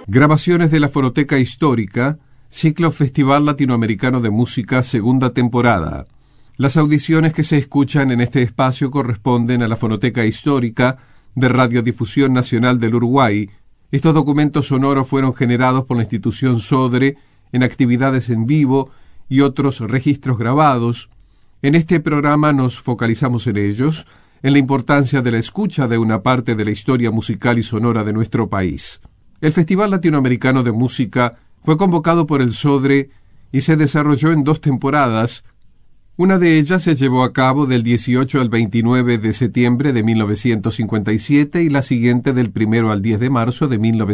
Grabaciones de la Fonoteca Histórica, ciclo Festival Latinoamericano de Música, segunda temporada. Las audiciones que se escuchan en este espacio corresponden a la Fonoteca Histórica de Radiodifusión Nacional del Uruguay. Estos documentos sonoros fueron generados por la institución SODRE en actividades en vivo y otros registros grabados. En este programa nos focalizamos en ellos, en la importancia de la escucha de una parte de la historia musical y sonora de nuestro país. El Festival Latinoamericano de Música fue convocado por el SODRE y se desarrolló en 2 temporadas. Una de ellas se llevó a cabo del 18 al 29 de septiembre de 1957 y la siguiente del 1 al 10 de marzo de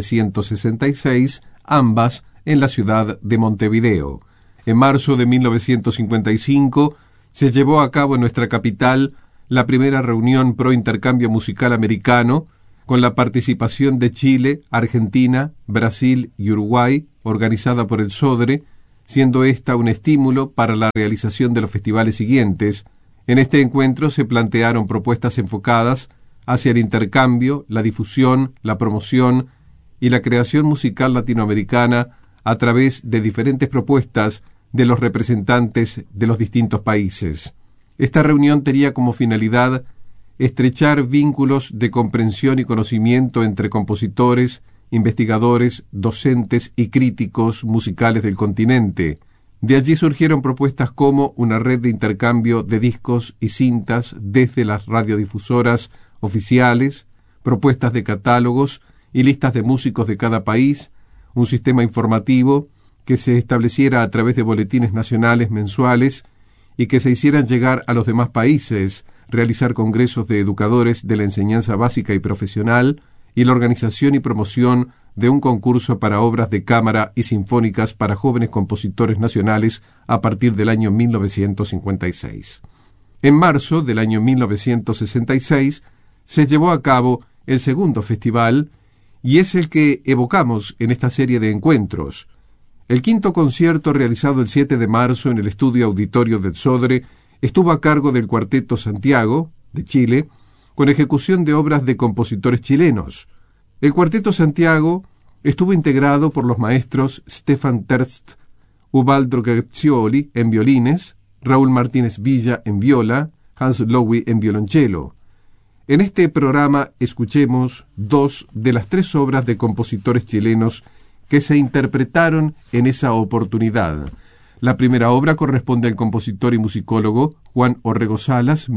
1966, ambas en la ciudad de Montevideo. En marzo de 1955 se llevó a cabo en nuestra capital la primera reunión pro intercambio musical americano, con la participación de Chile, Argentina, Brasil y Uruguay, organizada por el SODRE, siendo esta un estímulo para la realización de los festivales siguientes. En este encuentro se plantearon propuestas enfocadas hacia el intercambio, la difusión, la promoción y la creación musical latinoamericana a través de diferentes propuestas de los representantes de los distintos países. Esta reunión tenía como finalidad estrechar vínculos de comprensión y conocimiento entre compositores, investigadores, docentes y críticos musicales del continente. De allí surgieron propuestas como una red de intercambio de discos y cintas desde las radiodifusoras oficiales, propuestas de catálogos y listas de músicos de cada país, un sistema informativo que se estableciera a través de boletines nacionales mensuales y que se hicieran llegar a los demás países, realizar congresos de educadores de la enseñanza básica y profesional y la organización y promoción de un concurso para obras de cámara y sinfónicas para jóvenes compositores nacionales a partir del año 1956. En marzo del año 1966 se llevó a cabo el segundo festival y es el que evocamos en esta serie de encuentros. El quinto concierto, realizado el 7 de marzo en el estudio auditorio del SODRE, estuvo a cargo del Cuarteto Santiago, de Chile, con ejecución de obras de compositores chilenos. El Cuarteto Santiago estuvo integrado por los maestros Stefan Terst, Ubaldo Grazzioli en violines, Raúl Martínez Villa en viola, Hans Lowy en violonchelo. En este programa escuchemos 2 de las 3 obras de compositores chilenos que se interpretaron en esa oportunidad. La primera obra corresponde al compositor y musicólogo Juan Orrego Salas,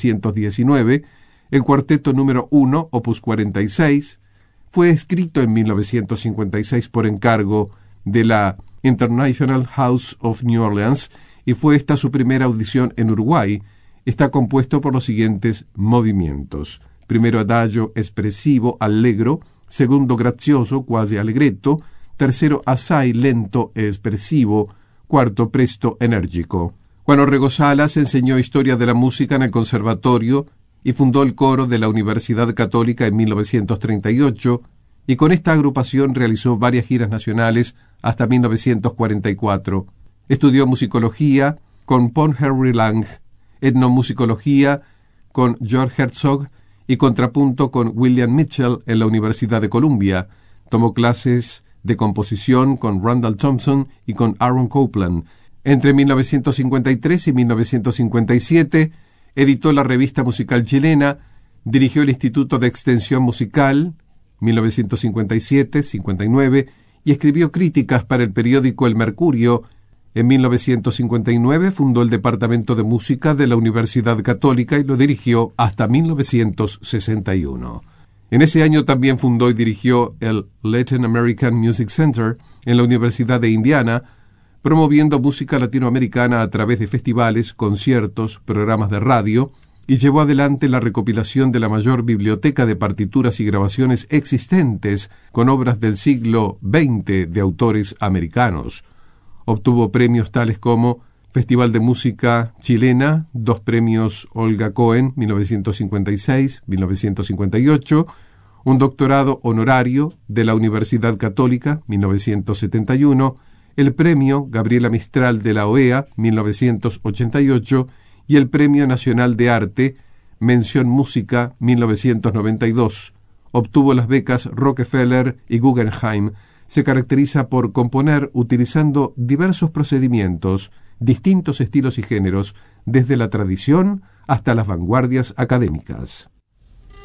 1919, el cuarteto número 1, opus 46, fue escrito en 1956 por encargo de la International House of New Orleans y fue esta su primera audición en Uruguay. Está compuesto por los siguientes movimientos: primero adagio espressivo allegro, segundo grazioso quasi allegretto, tercero assai lento e espressivo, cuarto presto enérgico. Juan Orrego Salas enseñó historia de la música en el conservatorio y fundó el coro de la Universidad Católica en 1938 y con esta agrupación realizó varias giras nacionales hasta 1944. Estudió musicología con Paul Henry Lang, etnomusicología con George Herzog y contrapunto con William Mitchell en la Universidad de Columbia. Tomó clases de composición con Randall Thompson y con Aaron Copland. Entre 1953 y 1957 editó la Revista Musical Chilena, dirigió el Instituto de Extensión Musical, 1957-59, y escribió críticas para el periódico El Mercurio. En 1959 fundó el Departamento de Música de la Universidad Católica y lo dirigió hasta 1961. En ese año también fundó y dirigió el Latin American Music Center en la Universidad de Indiana, promoviendo música latinoamericana a través de festivales, conciertos, programas de radio, y llevó adelante la recopilación de la mayor biblioteca de partituras y grabaciones existentes con obras del siglo XX de autores americanos. Obtuvo premios tales como Festival de Música Chilena, 2 premios Olga Cohen, 1956-1958, un doctorado honorario de la Universidad Católica, 1971, el premio Gabriela Mistral de la OEA, 1988, y el Premio Nacional de Arte, Mención Música, 1992. Obtuvo las becas Rockefeller y Guggenheim, se caracteriza por componer utilizando diversos procedimientos, distintos estilos y géneros, desde la tradición hasta las vanguardias académicas.